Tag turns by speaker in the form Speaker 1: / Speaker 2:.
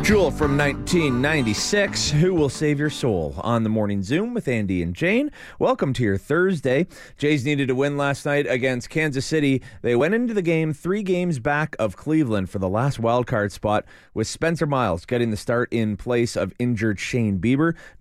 Speaker 1: Jewel from 1996, Who Will Save Your Soul? On the Morning Zoom with Andy and Jane. Welcome to your Thursday. Jays needed a win last night against Kansas City. They went into the game 3 games back of Cleveland for the last wildcard spot, with Spencer Miles getting the start in place of injured Shane Bieber.